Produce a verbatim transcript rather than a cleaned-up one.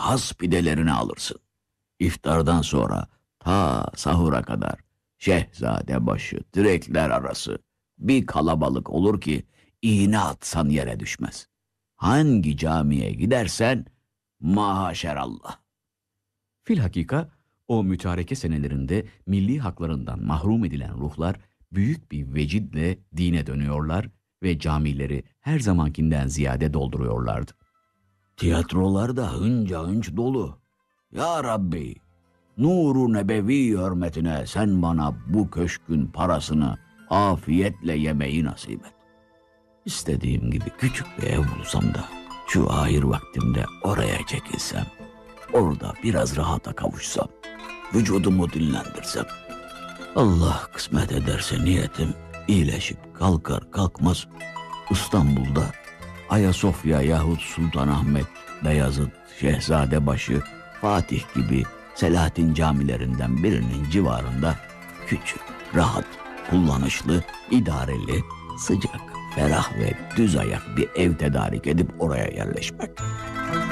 has pidelerini alırsın. İftardan sonra ta sahura kadar Şehzadebaşı, direkler arası bir kalabalık olur ki iğne atsan yere düşmez. Hangi camiye gidersen mahaşerallah. Filhakika o mütareke senelerinde milli haklarından mahrum edilen ruhlar büyük bir vecidle dine dönüyorlar ve camileri her zamankinden ziyade dolduruyorlardı. Tiyatrolar da hınca hınç dolu. Ya Rabbi, Nur-u Nebevi hürmetine sen bana bu köşkün parasını afiyetle yemeyi nasip et. İstediğim gibi küçük bir ev bulsam da şu ahir vaktimde oraya çekilsem, orada biraz rahata kavuşsam, vücudumu dinlendirsem. Allah kısmet ederse niyetim iyileşip kalkar kalkmaz İstanbul'da Ayasofya yahut Sultanahmet, Beyazıt, Şehzadebaşı, Fatih gibi Selahattin camilerinden birinin civarında küçük, rahat, kullanışlı, idareli, sıcak, ferah ve düz ayak bir ev tedarik edip oraya yerleşmek.